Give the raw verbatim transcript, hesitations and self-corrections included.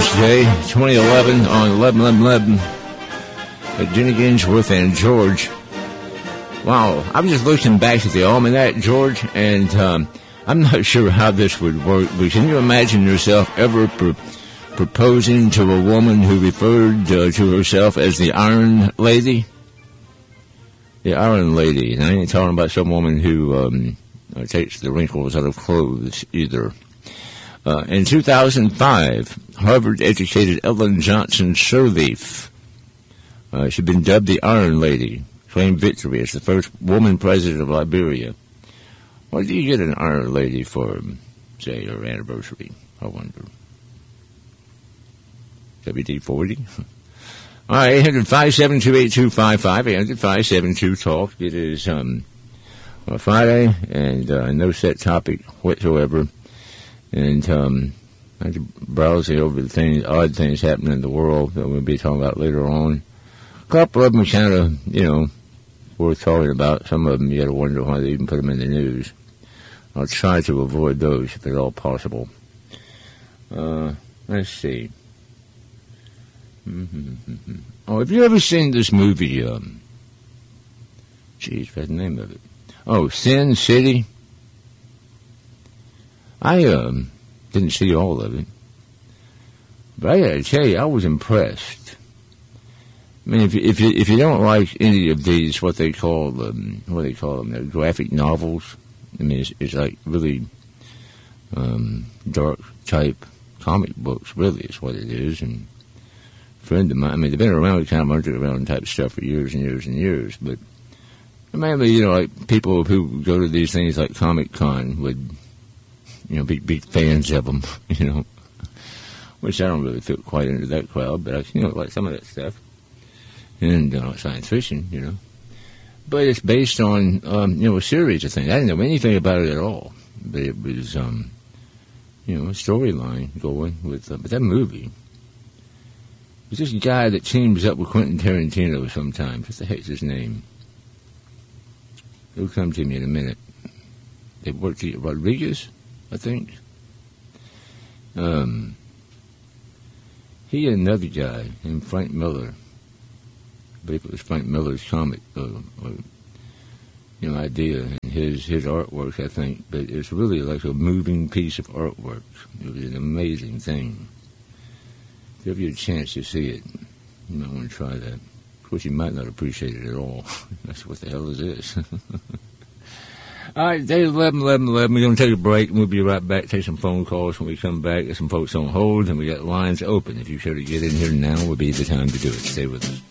Jay, twenty eleven on eleven eleven eleven at Jenny Ginsworth and George. Wow, I was just looking back at the almanac, George, and um, I'm not sure how this would work, but can you imagine yourself ever pr- proposing to a woman who referred uh, to herself as the Iron Lady? The Iron Lady. And I ain't talking about some woman who um, takes the wrinkles out of clothes either. Uh, in two thousand five, Harvard-educated Ellen Johnson Sirleaf, uh, she'd been dubbed the Iron Lady, claimed victory as the first woman president of Liberia. What do you get an Iron Lady for, say, her anniversary? I wonder. W D forty? All right, eight hundred, five seven two, eight two five five, eight hundred, five seven two, talk. It is um, Friday, and uh, no set topic whatsoever. And um, I was browsing over the things, odd things happening in the world that we'll be talking about later on. A couple of them are kind of, you know, worth talking about. Some of them you got to wonder why they even put them in the news. I'll try to avoid those if at all possible. Uh, let's see. Mm-hmm. Oh, have you ever seen this movie? Um, geez, what's the name of it? Oh, Sin City. I um, didn't see all of it, but I gotta tell you, I was impressed. I mean, if you, if you if you don't like any of these, what they call um, what they call them, graphic novels. I mean, it's, it's like really um, dark type comic books. Really, is what it is. And a friend of mine, I mean, they've been around, kind of underground type stuff for years and years and years. But mainly, you know, like people who go to these things like Comic Con would. You know, big, big fans of them, you know, which I don't really fit quite into that crowd, but I, you know, like some of that stuff, and, uh, science fiction, you know, but it's based on, um, you know, a series of things. I didn't know anything about it at all, but it was, um, you know, a storyline going with, uh, but that movie, it's this guy that teams up with Quentin Tarantino sometimes. What the heck's his name? It'll come to me in a minute. They worked at Rodriguez? I think. Um, he and another guy named Frank Miller. I believe it was Frank Miller's comic, uh, or, you know, idea and his his artwork. I think, but it's really like a moving piece of artwork. It was an amazing thing. If you have a chance to see it, you might want to try that. Of course, you might not appreciate it at all. That's what the hell is this. All right, day eleven, eleven, eleven. We're going to take a break, and we'll be right back. Take some phone calls when we come back. Get some folks on hold, and we got lines open. If you care to get in here now, would be the time to do it. Stay with us.